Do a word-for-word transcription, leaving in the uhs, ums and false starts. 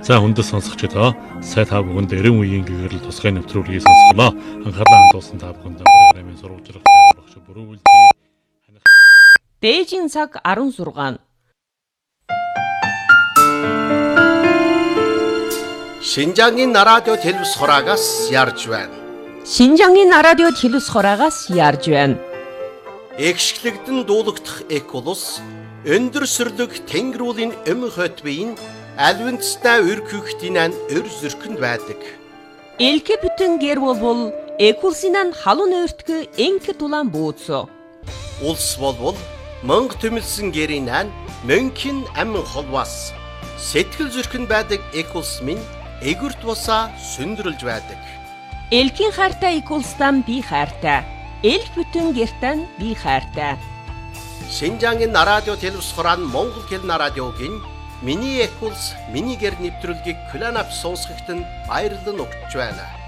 За хүндэс сонсогчдоо сая та бүхэнд эрен үеийн гэгэрэл тусгай нэвтрүүлгийг сонсголоо. Анхаарлаа хандуулсан та бүхэнд программын сурвалжлах багш бүрүүлжээ. Дээжийн цаг арван шугам. Шинжаагийн радио телевиз хураагаас ярьж байна. Шинжаагийн радио телевиз хураагаас ярьж байна. Экшглэгдэн дуулагдах эколус өндөр сүрлэг тэнгэрүүлийн эм хот биеийн альвинцтай өркөختийн өр зөркөнд байдаг. Элке бүтэн гэр бол экулсинан халуун өртгө энке тулан бууцо. Улс болвол мөнх төмөлсөн гэрийн ан мөнхийн амин холвас сэтгэл зөркөнд байдаг экулс минь эгүрт бусаа сүндрэлж байдаг. Элкийн хайртай экулстан би хайртай. Эл бүтэн гертан би хайртай. Шинжаагийн радио телевиз хураан Монгол хэлний радиогийн миний экулс миний гэр нэвтрүүлгийг Кланап сонсогчдод баярлан өгч байна.